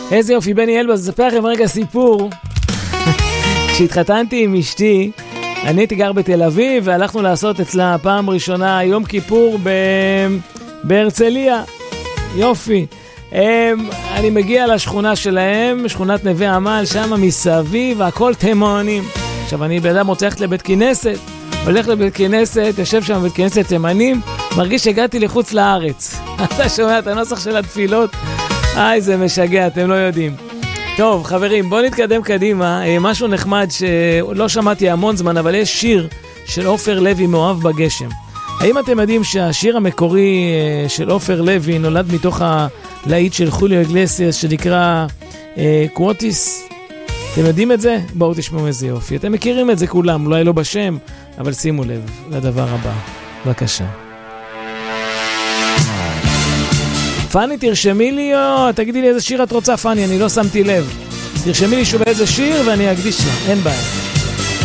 איזה יופי, בני אלבז, אספר לכם רגע סיפור. כשהתחתנתי עם אשתי, אני הייתי גר בתל אביב, והלכנו לעשות אצלה פעם ראשונה יום כיפור בהרצליה. יופי. אני מגיע לשכונה שלהם, שכונת נווה עמל, שם מסביב, הכל תימנים. עכשיו אני באדם רוצה ללכת לבית כנסת, הולך לבית כנסת, יושב שם בבית כנסת תימנים, מרגיש שהגעתי לחוץ לארץ. אתה שומע את הנוסח של התפילות? זה משגע, אתם לא יודעים. טוב, חברים, בואו נתקדם קדימה. משהו נחמד שלא שמעתי המון זמן, אבל יש שיר של עופר לוי, מאוהב בגשם. האם אתם יודעים שהשיר המקורי של עופר לוי נולד מתוך הלהיט של חוליו איגלסיאס שנקרא קווטיס? אתם יודעים את זה? בואו תשמעו איזה יופי. אתם מכירים את זה כולם, אולי לא בשם, אבל שימו לב לדבר הבא. בבקשה. פני, תרשמי לי, תגידי לי איזה שיר את רוצה, פני, אני לא שמתי לב. תרשמי לי שוב איזה שיר ואני אקדיש לה, אין בעיה.